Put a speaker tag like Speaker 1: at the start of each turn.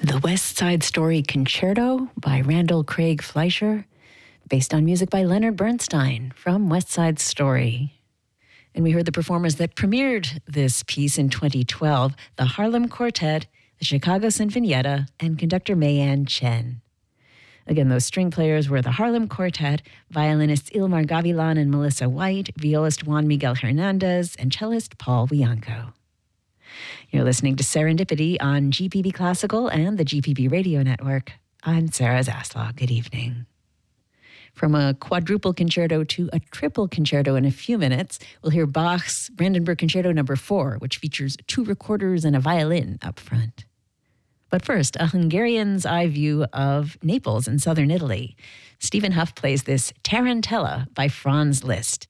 Speaker 1: The West Side Story Concerto by Randall Craig Fleischer, based on music by Leonard Bernstein from West Side Story. And we heard the performers that premiered this piece in 2012, the Harlem Quartet, the Chicago Sinfonietta, and conductor Mayan Chen. Again, those string players were the Harlem Quartet, violinists Ilmar Gavilan and Melissa White, violist Juan Miguel Hernandez, and cellist Paul Bianco. You're listening to Serendipity on GPB Classical and the GPB Radio Network. I'm Sarah Zaslav. Good evening. From a quadruple concerto to a triple concerto in a few minutes, we'll hear Bach's Brandenburg Concerto No. 4, which features 2 recorders and a violin up front. But first, a Hungarian's eye view of Naples in southern Italy. Stephen Huff plays this Tarantella by Franz Liszt.